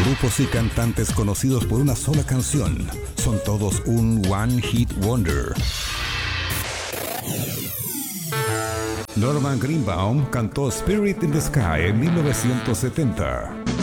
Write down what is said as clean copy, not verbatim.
grupos y cantantes conocidos por una sola canción. Son todos un One Hit Wonder. Norman Greenbaum cantó Spirit in the Sky en 1970.